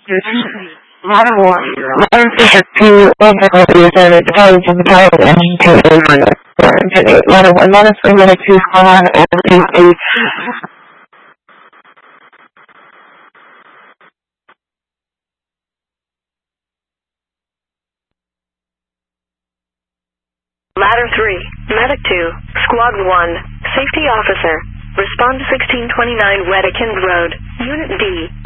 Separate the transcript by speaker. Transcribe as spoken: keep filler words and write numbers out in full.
Speaker 1: Ladder one. Ladder six two overload is a device in the power engine to eight. Ladder one, ladder three, ladder two, squad, and eight.
Speaker 2: Ladder three, Medic two, Squad one, Safety Officer, respond to sixteen twenty-nine Wedekind Road, Unit B.